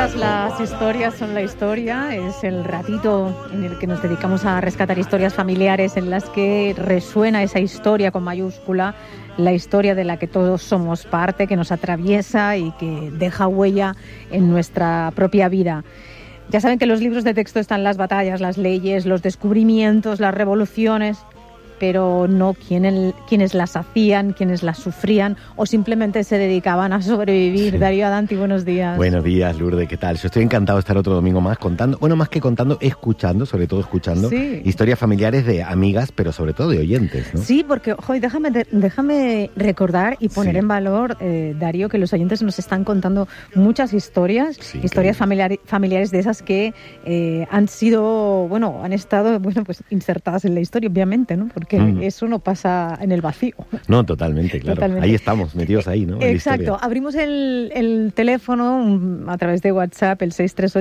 Todas las historias son la historia. Es el ratito en el que nos dedicamos a rescatar historias familiares en las que resuena esa historia con mayúscula, la historia de la que todos somos parte, que nos atraviesa y que deja huella en nuestra propia vida. Ya saben que en los libros de texto están las batallas, las leyes, los descubrimientos, las revoluciones, pero no quienes las hacían, quienes las sufrían o simplemente se dedicaban a sobrevivir. Sí. Darío Adanti, buenos días. Buenos días, Lourdes, ¿qué tal? Yo estoy encantado de estar otro domingo más contando, bueno, más que contando, escuchando, sobre todo escuchando, sí, historias familiares de amigas, pero sobre todo de oyentes, ¿no? Sí, porque, ojo, déjame recordar y poner en valor, Darío, que los oyentes nos están contando muchas historias, historias familiares de esas que han sido, han estado, pues insertadas en la historia, obviamente, ¿no? Porque eso no pasa en el vacío. No, totalmente, claro. Totalmente. Ahí estamos, metidos ahí, ¿no? Exacto. Abrimos el teléfono a través de WhatsApp, el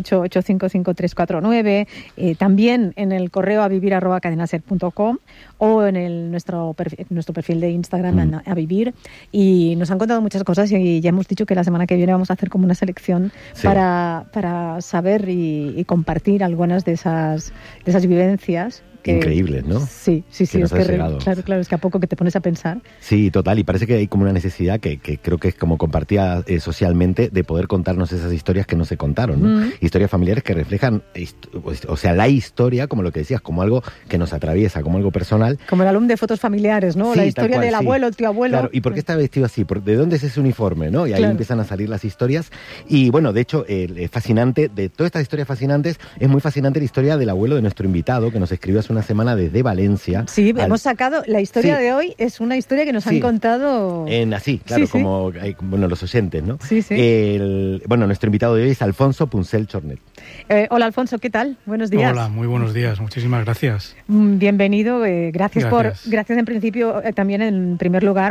638-855-349, también en el correo avivir@cadenaser.com o en nuestro perfil de Instagram, a vivir. Y nos han contado muchas cosas y ya hemos dicho que la semana que viene vamos a hacer como una selección para saber y compartir algunas de esas vivencias. Increíbles, ¿no? Sí, es que claro, es que a poco que te pones a pensar. Sí, total, y parece que hay como una necesidad que creo que es como compartida socialmente de poder contarnos esas historias que no se contaron, ¿no? Historias familiares que reflejan, la historia, como lo que decías, como algo que nos atraviesa, como algo personal. Como el álbum de fotos familiares, ¿no? Sí, la historia del abuelo, el tío abuelo. Claro, ¿y por qué está vestido así? ¿De dónde es ese uniforme, no? Y ahí empiezan a salir las historias. Y bueno, de hecho, fascinante, de todas estas historias fascinantes, es muy fascinante la historia del abuelo de nuestro invitado, que nos escribió hace una semana desde Valencia. Sí, hemos sacado, la historia de hoy es una historia que nos han contado... Como los oyentes, ¿no? Sí. Nuestro invitado de hoy es Alfonso Puncel Chornet. Hola, Alfonso, ¿qué tal? Buenos días. Hola, muy buenos días, muchísimas gracias. Bienvenido, gracias en principio, también en primer lugar,